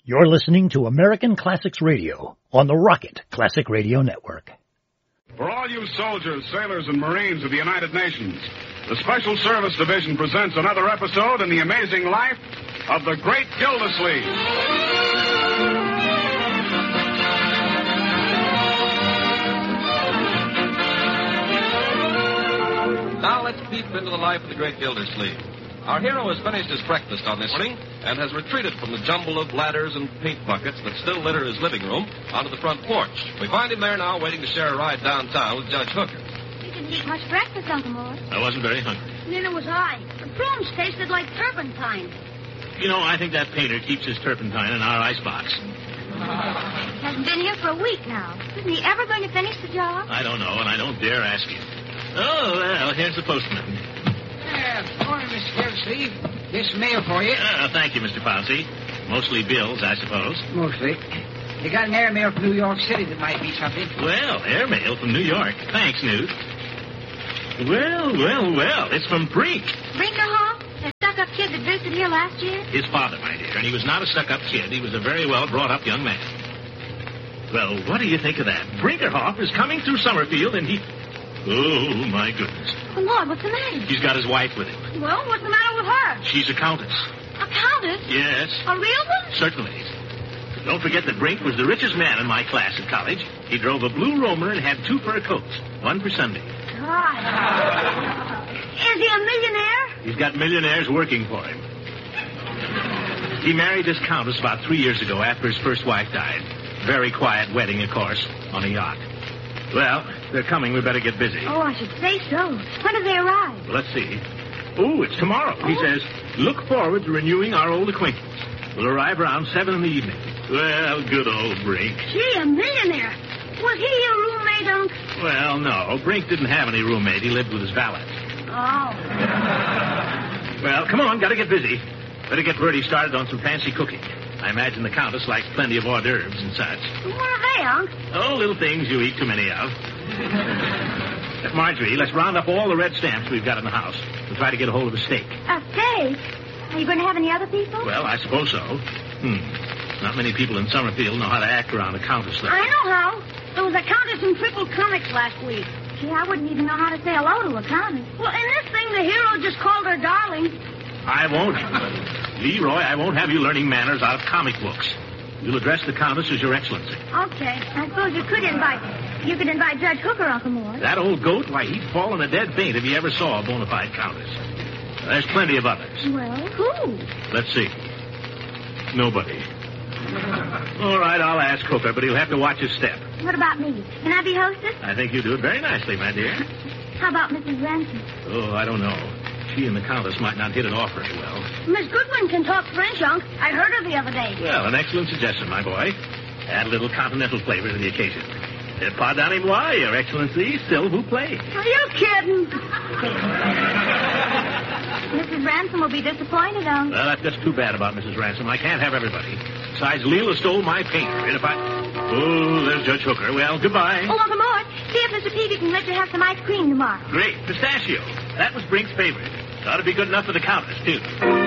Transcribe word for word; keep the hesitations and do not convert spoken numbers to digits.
You're listening to American Classics Radio on the Rocket Classic Radio Network. For all you soldiers, sailors, and Marines of the United Nations, the Special Service Division presents another episode in the amazing life of the Great Gildersleeve. Now let's peep into the life of the Great Gildersleeve. Our hero has finished his breakfast on this morning and has retreated from the jumble of ladders and paint buckets that still litter his living room onto the front porch. We find him there now waiting to share a ride downtown with Judge Hooker. You didn't eat much breakfast, Uncle Mort. I wasn't very hungry. Neither was I. The prunes tasted like turpentine. You know, I think that painter keeps his turpentine in our icebox. Hasn't been here for a week now. Isn't he ever going to finish the job? I don't know, and I don't dare ask him. Oh, well, here's the postman. Uh, morning, Mister Gildersleeve. Here's some mail for you. Uh, thank you, Mister Pouncey. Mostly bills, I suppose. Mostly. You got an airmail from New York City that might be something. Well, airmail from New York. Thanks, Newt. Well, well, well, it's from Brink. Brinkerhoff? That stuck-up kid that visited here last year? His father, my dear, and he was not a stuck-up kid. He was a very well-brought-up young man. Well, what do you think of that? Brinkerhoff is coming through Summerfield, and he... Oh, my goodness. Oh, Lord, what's the matter? He's got his wife with him. Well, what's the matter with her? She's a countess. A countess? Yes. A real one? Certainly. Don't forget that Brink was the richest man in my class at college. He drove a blue Romer and had two fur coats, one for Sunday. God. Is he a millionaire? He's got millionaires working for him. He married this countess about three years ago after his first wife died. Very quiet wedding, of course, on a yacht. Well, they're coming. We better get busy. Oh, I should say so. When do they arrive? Let's see. Oh, it's tomorrow. Oh. He says, look forward to renewing our old acquaintance. We'll arrive around seven in the evening. Well, good old Brink. Gee, a millionaire. Was he your roommate, Unc? Well, no. Brink didn't have any roommate. He lived with his valet. Oh. Well, come on. Got to get busy. Better get Bertie started on some fancy cooking. I imagine the Countess likes plenty of hors d'oeuvres and such. What are they, Unc? Oh, little things you eat too many of. Marjorie, let's round up all the red stamps we've got in the house. We'll try to get a hold of a steak. A steak? Are you going to have any other people? Well, I suppose so. Hmm. Not many people in Summerfield know how to act around a countess, though. I know how. There was a countess in Triple Comics last week. Gee, I wouldn't even know how to say hello to a countess. Well, in this thing, the hero just called her darling. I won't. Leroy, I won't have you learning manners out of comic books. You'll address the Countess as Your Excellency. Okay. I suppose you could invite... You could invite Judge Hooker, Uncle Mort. That old goat? Why, he'd fall in a dead faint if he ever saw a bona fide Countess. There's plenty of others. Well, who? Let's see. Nobody. All right, I'll ask Hooker, but he'll have to watch his step. What about me? Can I be hostess? I think you do it very nicely, my dear. How about Missus Ransom? Oh, I don't know. She and the Countess might not hit it off very well. Miss Goodwin can talk French, Unc. I heard her the other day. Well, an excellent suggestion, my boy. Add a little continental flavor to the occasion. Uh, Pardonnez-moi, Your Excellency, still vous plaît. Are you kidding? Missus Ransom will be disappointed, Unc. Well, that's just too bad about Missus Ransom. I can't have everybody. Besides, Leela stole my painter, and if I... Oh, there's Judge Hooker. Well, goodbye. Oh, Uncle Mort, see if Mister Peavy can let you have some ice cream tomorrow. Great. Pistachio. That was Brink's favorite. Ought to be good enough for the Countess, too.